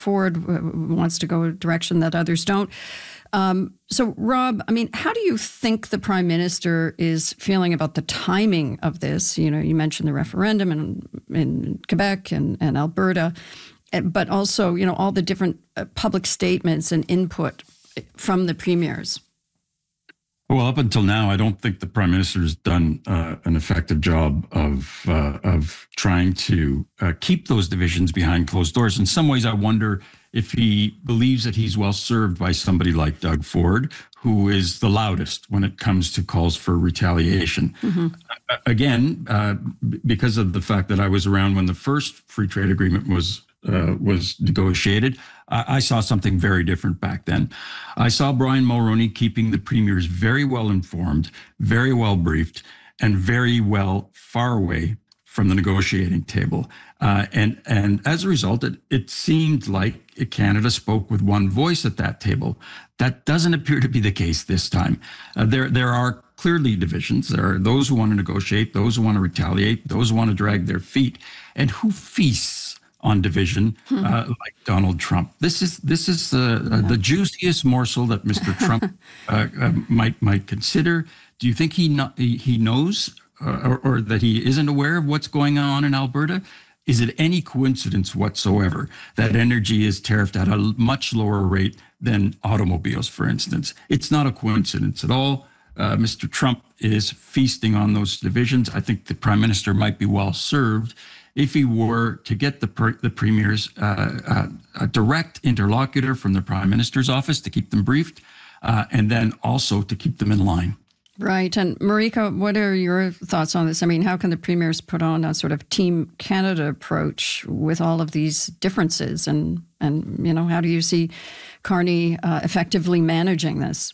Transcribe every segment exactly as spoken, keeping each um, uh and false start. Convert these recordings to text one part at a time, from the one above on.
Ford uh, wants to go a direction that others don't. Um, so, Rob, I mean, how do you think the Prime Minister is feeling about the timing of this? You know, you mentioned the referendum in, in Quebec and, and Alberta, but also, you know, all the different uh, public statements and input from the premiers. Well, up until now, I don't think the Prime Minister has done uh, an effective job of uh, of trying to uh, keep those divisions behind closed doors. In some ways, I wonder if he believes that he's well served by somebody like Doug Ford, who is the loudest when it comes to calls for retaliation. Mm-hmm. Uh, again, uh, because of the fact that I was around when the first free trade agreement was uh, was negotiated, I, I saw something very different back then. I saw Brian Mulroney keeping the premiers very well informed, very well briefed, and very well far away from the negotiating table. Uh, and and as a result, it, it seemed like Canada spoke with one voice at that table. That doesn't appear to be the case this time. Uh, there there are clearly divisions. There are those who want to negotiate, those who want to retaliate, those who want to drag their feet, and who feasts on division hmm. uh, like Donald Trump. This is this is uh, yeah. uh, the juiciest morsel that Mister Trump uh, uh, might might consider. Do you think he not, he, he knows uh, or, or that he isn't aware of what's going on in Alberta? Is it any coincidence whatsoever that energy is tariffed at a much lower rate than automobiles, for instance? It's not a coincidence at all. Uh, Mister Trump is feasting on those divisions. I think the Prime Minister might be well served if he were to get the per, the Premier's uh, uh, a direct interlocutor from the Prime Minister's office to keep them briefed, uh, and then also to keep them in line. Right. And Marika, what are your thoughts on this? I mean, how can the premiers put on a sort of Team Canada approach with all of these differences? And, and you know, how do you see Carney uh, effectively managing this?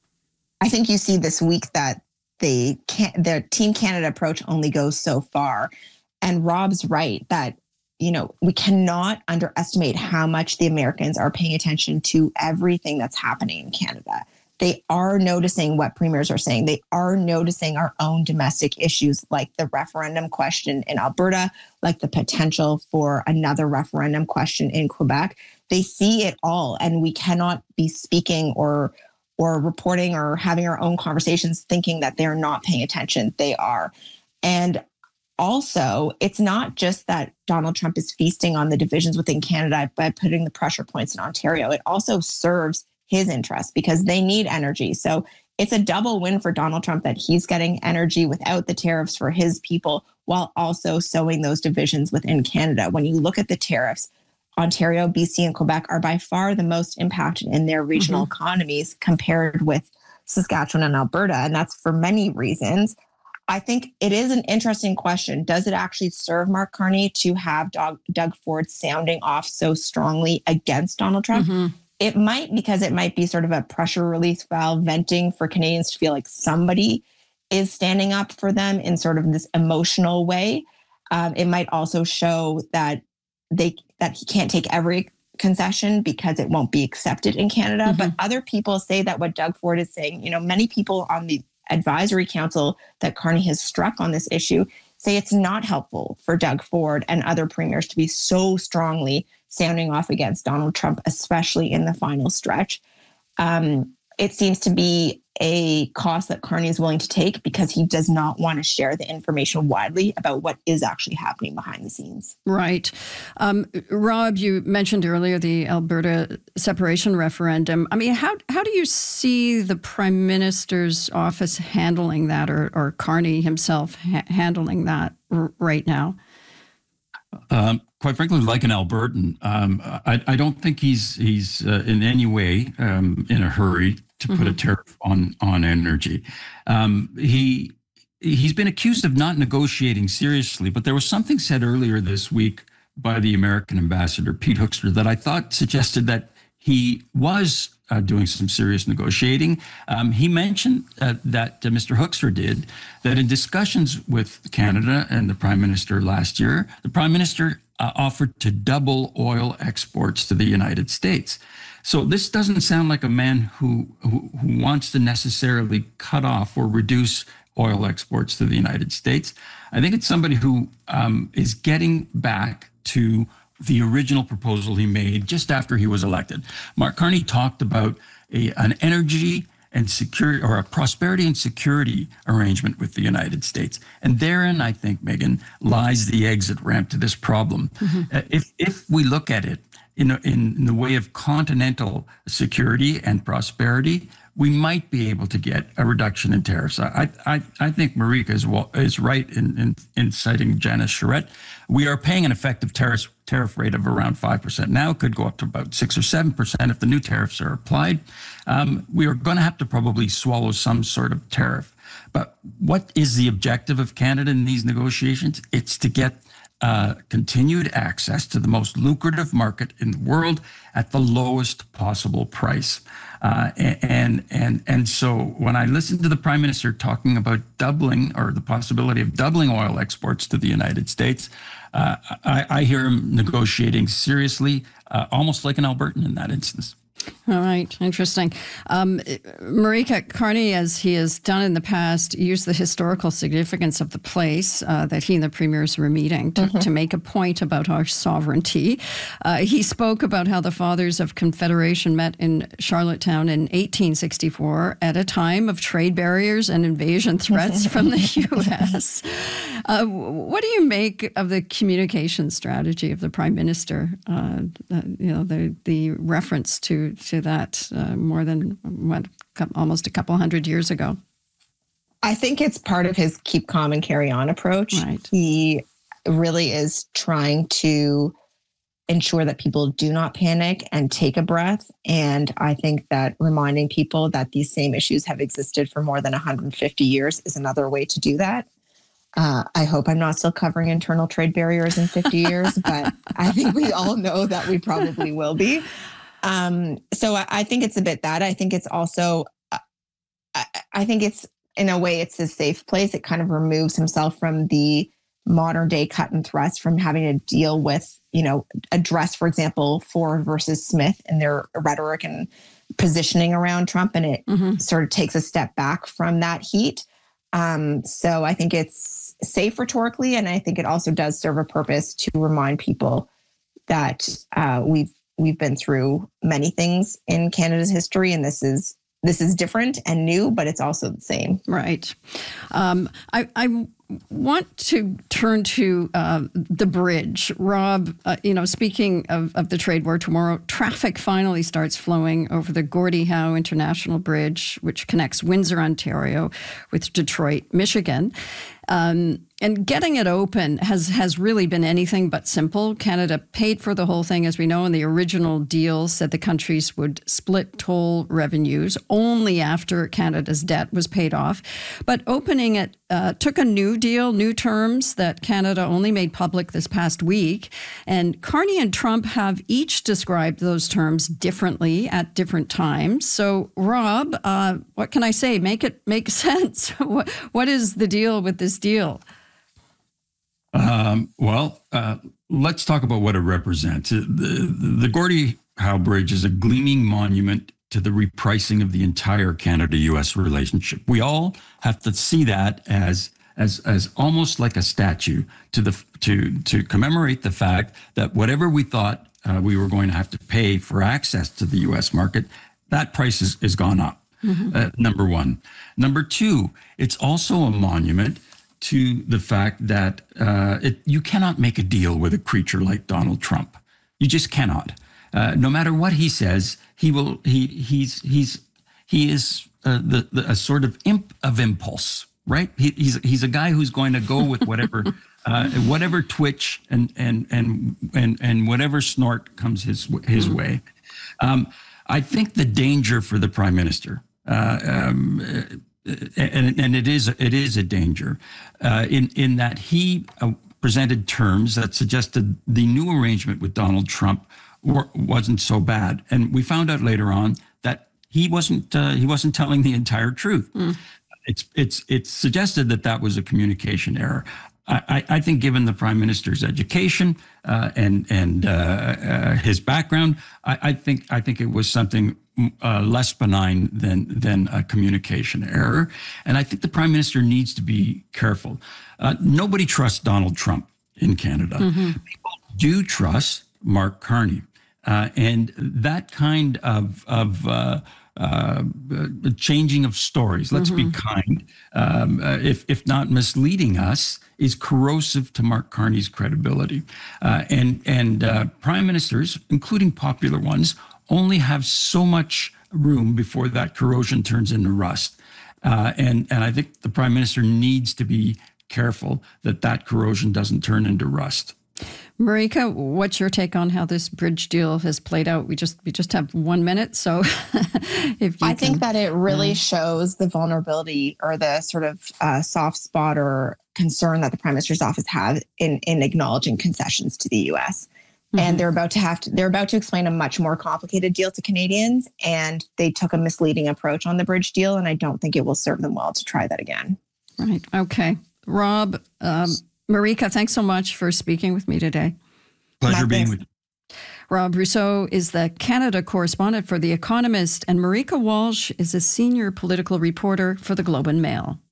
I think you see this week that the the Team Canada approach only goes so far. And Rob's right that, you know, we cannot underestimate how much the Americans are paying attention to everything that's happening in Canada. They are noticing what premiers are saying. They are noticing our own domestic issues like the referendum question in Alberta, like the potential for another referendum question in Quebec. They see it all, and we cannot be speaking or or reporting or having our own conversations thinking that they're not paying attention. They are. And also, it's not just that Donald Trump is feasting on the divisions within Canada by putting the pressure points in Ontario. It also serves his interests because they need energy. So it's a double win for Donald Trump that he's getting energy without the tariffs for his people while also sowing those divisions within Canada. When you look at the tariffs, Ontario, B C, and Quebec are by far the most impacted in their regional mm-hmm. economies compared with Saskatchewan and Alberta. And that's for many reasons. I think it is an interesting question. Does it actually serve Mark Carney to have Doug, Doug Ford sounding off so strongly against Donald Trump? Mm-hmm. It might, because it might be sort of a pressure release valve, venting for Canadians to feel like somebody is standing up for them in sort of this emotional way. Um, it might also show that they that he can't take every concession because it won't be accepted in Canada. Mm-hmm. But other people say that what Doug Ford is saying, you know, many people on the advisory council that Carney has struck on this issue say it's not helpful for Doug Ford and other premiers to be so strongly sounding off against Donald Trump, especially in the final stretch. Um, it seems to be a cost that Carney is willing to take because he does not want to share the information widely about what is actually happening behind the scenes. Right. Um, Rob, you mentioned earlier the Alberta separation referendum. I mean, how how do you see the Prime Minister's office handling that, or, or Carney himself ha- handling that r- right now? Um, quite frankly, like an Albertan, um, I, I don't think he's he's uh, in any way um, in a hurry to put mm-hmm. a tariff on on energy. Um, he he's been accused of not negotiating seriously, but there was something said earlier this week by the American ambassador, Pete Hoekstra, that I thought suggested that he was uh, doing some serious negotiating. Um, he mentioned uh, that uh, Mister Hoekstra did, that in discussions with Canada and the Prime Minister last year, the Prime Minister uh, offered to double oil exports to the United States. So this doesn't sound like a man who, who, who wants to necessarily cut off or reduce oil exports to the United States. I think it's somebody who um, is getting back to the original proposal he made just after he was elected. Mark Carney talked about a, an energy and security, or a prosperity and security arrangement with the United States. And therein, I think, Megan, lies the exit ramp to this problem. Mm-hmm. Uh, if if we look at it in, a, in the way of continental security and prosperity, we might be able to get a reduction in tariffs. I I, I think Marika is, well, is right in, in, in citing Janice Charette. We are paying an effective tariff, tariff rate of around five percent now. It could go up to about six or seven percent if the new tariffs are applied. Um, we are going to have to probably swallow some sort of tariff. But what is the objective of Canada in these negotiations? It's to get uh, continued access to the most lucrative market in the world at the lowest possible price. Uh, and and and so when I listened to the Prime Minister talking about doubling, or the possibility of doubling oil exports to the United States, uh, I, I hear him negotiating seriously, uh, almost like an Albertan in that instance. All right. Interesting. Um, Marika Carney, as he has done in the past, used the historical significance of the place uh, that he and the premiers were meeting to, mm-hmm. to make a point about our sovereignty. Uh, he spoke about how the fathers of Confederation met in Charlottetown in eighteen sixty-four at a time of trade barriers and invasion threats from the U S. Uh, what do you make of the communication strategy of the Prime Minister? Uh, uh, you know, the the reference to to that uh, more than what almost a couple hundred years ago. I think it's part of his keep calm and carry on approach. Right. He really is trying to ensure that people do not panic and take a breath. And I think that reminding people that these same issues have existed for more than one hundred fifty years is another way to do that. Uh, I hope I'm not still covering internal trade barriers in fifty years, but I think we all know that we probably will be. Um, so I, I think it's a bit that. I think it's also, uh, I, I think it's, in a way, it's a safe place. It kind of removes himself from the modern day cut and thrust, from having to deal with, you know, address, for example, Ford versus Smith and their rhetoric and positioning around Trump. And it mm-hmm. sort of takes a step back from that heat. Um, so I think it's safe rhetorically. And I think it also does serve a purpose to remind people that uh, we've we've been through many things in Canada's history, and this is this is different and new, but it's also the same. Right. Um, I, I want to turn to uh, the bridge. Rob, uh, you know, speaking of, of the trade war tomorrow, traffic finally starts flowing over the Gordie Howe International Bridge, which connects Windsor, Ontario with Detroit, Michigan. Um, and getting it open has has really been anything but simple. Canada paid for the whole thing, as we know, and the original deal said the countries would split toll revenues only after Canada's debt was paid off. But opening it uh, took a new deal, new terms that Canada only made public this past week. And Carney and Trump have each described those terms differently at different times. So, Rob, uh, what can I say? Make it make sense. what, what is the deal with this deal? Um, well, uh, let's talk about what it represents. The, the, the Gordie Howe Bridge is a gleaming monument to the repricing of the entire Canada-U S relationship. We all have to see that as as as almost like a statue to the to to commemorate the fact that whatever we thought uh, we were going to have to pay for access to the U S market, that price is, is gone up. Mm-hmm. Uh, number one. Number two, it's also a monument to the fact that uh, it, you cannot make a deal with a creature like Donald Trump. You just cannot. Uh, no matter what he says, he will. He he's he's he is uh, the, the a sort of imp of impulse, right? He, he's he's a guy who's going to go with whatever uh, whatever twitch and and and and and whatever snort comes his his mm-hmm. way. Um, I think the danger for the Prime Minister. Uh, um, And, and it is it is a danger uh, in in that he uh, presented terms that suggested the new arrangement with Donald Trump were, wasn't so bad, and we found out later on that he wasn't uh, he wasn't telling the entire truth. Mm. It's it's it's suggested that that was a communication error. I, I think, given the Prime Minister's education uh, and and uh, uh, his background, I, I think I think it was something uh, less benign than than a communication error. And I think the Prime Minister needs to be careful. Uh, nobody trusts Donald Trump in Canada. Mm-hmm. People do trust Mark Carney. Uh, and that kind of, of uh, uh, changing of stories, let's mm-hmm. be kind, um, uh, if, if not misleading us, is corrosive to Mark Carney's credibility. Uh, and and uh, prime ministers, including popular ones, only have so much room before that corrosion turns into rust. Uh, and, and I think the prime minister needs to be careful that that corrosion doesn't turn into rust. Marika, what's your take on how this bridge deal has played out? We just we just have one minute, so if you I can, think that it really uh, shows the vulnerability or the sort of uh, soft spot or concern that the prime minister's office have in in acknowledging concessions to the U S. Mm-hmm. And they're about to have to they're about to explain a much more complicated deal to Canadians, and they took a misleading approach on the bridge deal, and I don't think it will serve them well to try that again. Right. Okay, Rob. Um, Marika, thanks so much for speaking with me today. Pleasure being with you. Rob Rousseau is the Canada correspondent for The Economist, and Marika Walsh is a senior political reporter for the Globe and Mail.